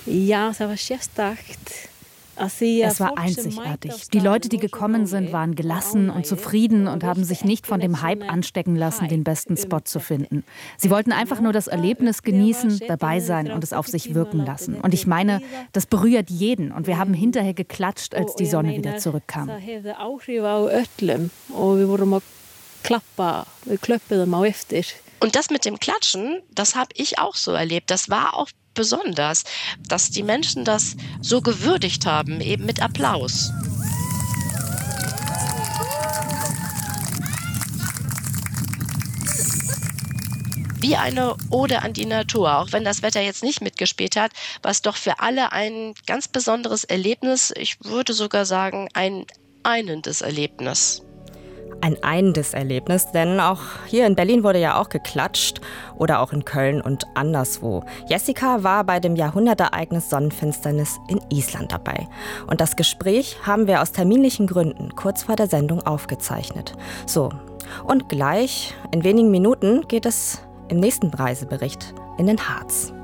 Es war einzigartig. Die Leute, die gekommen sind, waren gelassen und zufrieden und haben sich nicht von dem Hype anstecken lassen, den besten Spot zu finden. Sie wollten einfach nur das Erlebnis genießen, dabei sein und es auf sich wirken lassen. Und ich meine, das berührt jeden. Und wir haben hinterher geklatscht, als die Sonne wieder zurückkam. Und das mit dem Klatschen, das habe ich auch so erlebt. Das war auch besonders, dass die Menschen das so gewürdigt haben, eben mit Applaus. Wie eine Ode an die Natur, auch wenn das Wetter jetzt nicht mitgespielt hat, war es doch für alle ein ganz besonderes Erlebnis. Ich würde sogar sagen, ein einendes Erlebnis. Ein einendes Erlebnis, denn auch hier in Berlin wurde ja auch geklatscht oder auch in Köln und anderswo. Jessica war bei dem Jahrhundertereignis Sonnenfinsternis in Island dabei. Und das Gespräch haben wir aus terminlichen Gründen kurz vor der Sendung aufgezeichnet. So, und gleich in wenigen Minuten geht es im nächsten Reisebericht in den Harz.